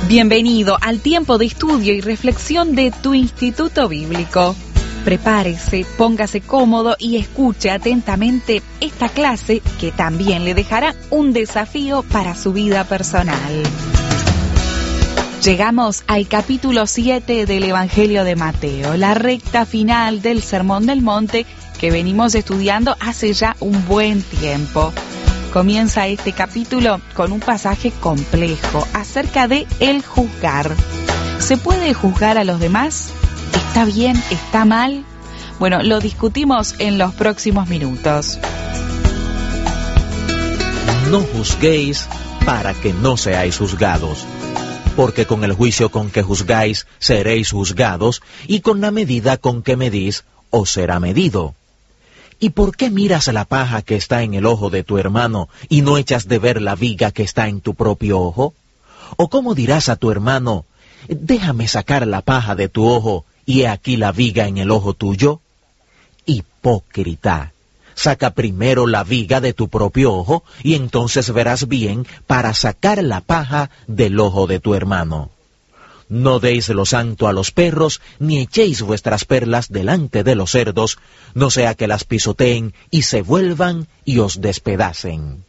Bienvenido al tiempo de estudio y reflexión de tu Instituto Bíblico. Prepárese, póngase cómodo y escuche atentamente esta clase que también le dejará un desafío para su vida personal. Llegamos al capítulo 7 del Evangelio de Mateo, la recta final del Sermón del Monte que venimos estudiando hace ya un buen tiempo. Comienza este capítulo con un pasaje complejo acerca de el juzgar. ¿Se puede juzgar a los demás? ¿Está bien? ¿Está mal? Bueno, lo discutimos en los próximos minutos. No juzguéis para que no seáis juzgados, porque con el juicio con que juzgáis seréis juzgados, y con la medida con que medís os será medido. ¿Y por qué miras la paja que está en el ojo de tu hermano y no echas de ver la viga que está en tu propio ojo? ¿O cómo dirás a tu hermano, déjame sacar la paja de tu ojo y he aquí la viga en el ojo tuyo? Hipócrita, saca primero la viga de tu propio ojo y entonces verás bien para sacar la paja del ojo de tu hermano. No deis lo santo a los perros, ni echéis vuestras perlas delante de los cerdos, no sea que las pisoteen y se vuelvan y os despedacen.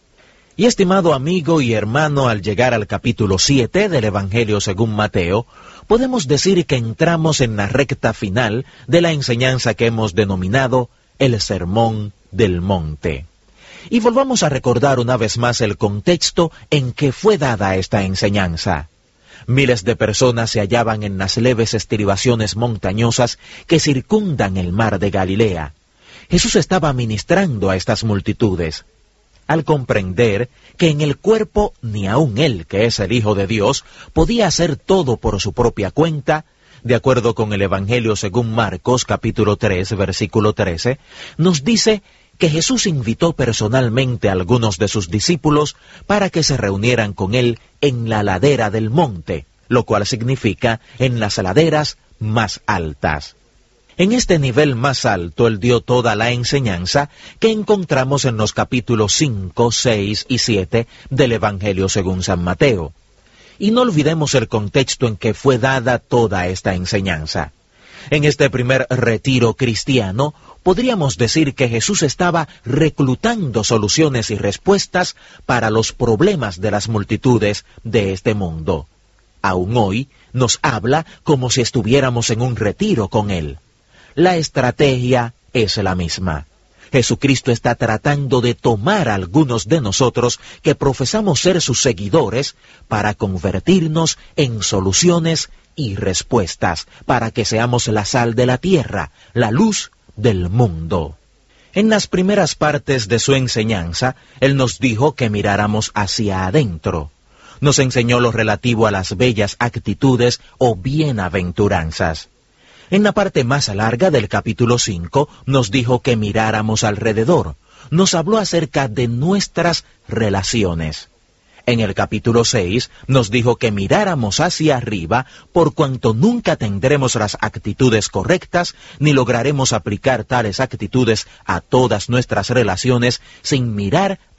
Y estimado amigo y hermano, al llegar al capítulo 7 del Evangelio según Mateo, podemos decir que entramos en la recta final de la enseñanza que hemos denominado el Sermón del Monte. Y volvamos a recordar una vez más el contexto en que fue dada esta enseñanza. Miles de personas se hallaban en las leves estribaciones montañosas que circundan el mar de Galilea. Jesús estaba ministrando a estas multitudes. Al comprender que en el cuerpo ni aun él, que es el Hijo de Dios, podía hacer todo por su propia cuenta, de acuerdo con el Evangelio según Marcos, capítulo 3, versículo 13, nos dice que Jesús invitó personalmente a algunos de sus discípulos para que se reunieran con él en la ladera del monte, lo cual significa en las laderas más altas. En este nivel más alto él dio toda la enseñanza que encontramos en los capítulos 5, 6 y 7 del Evangelio según San Mateo. Y no olvidemos el contexto en que fue dada toda esta enseñanza. En este primer retiro cristiano, podríamos decir que Jesús estaba reclutando soluciones y respuestas para los problemas de las multitudes de este mundo. Aún hoy nos habla como si estuviéramos en un retiro con Él. La estrategia es la misma. Jesucristo está tratando de tomar a algunos de nosotros que profesamos ser sus seguidores para convertirnos en soluciones y respuestas, para que seamos la sal de la tierra, la luz del mundo. En las primeras partes de su enseñanza, Él nos dijo que miráramos hacia adentro. Nos enseñó lo relativo a las bellas actitudes o bienaventuranzas. En la parte más larga del capítulo 5, nos dijo que miráramos alrededor. Nos habló acerca de nuestras relaciones. En el capítulo 6 nos dijo que miráramos hacia arriba por cuanto nunca tendremos las actitudes correctas ni lograremos aplicar tales actitudes a todas nuestras relaciones sin mirar